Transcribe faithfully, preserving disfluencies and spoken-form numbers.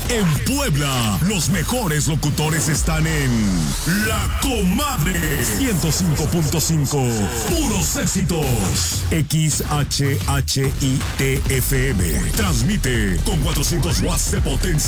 En Puebla, los mejores locutores están en La Comadre ciento cinco punto cinco. Puros éxitos. X H H I T F M. Transmite con cuatrocientos watts de potencia.